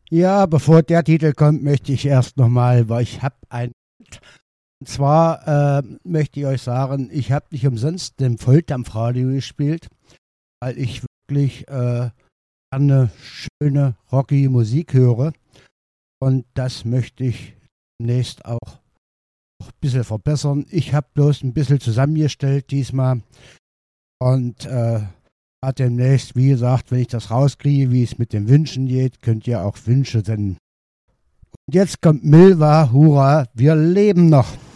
Ja, bevor der Titel kommt, möchte ich erst nochmal, weil ich habe ein. Und zwar möchte ich euch sagen, ich habe nicht umsonst den Volldampfradio gespielt, weil ich wirklich gerne schöne, rocky Musik höre. Und das möchte ich demnächst auch ein bisschen verbessern. Ich habe bloß ein bisschen zusammengestellt diesmal. Und demnächst, wie gesagt, wenn ich das rauskriege, wie es mit den Wünschen geht, könnt ihr auch Wünsche senden. Und jetzt kommt Milva, hurra, wir leben noch.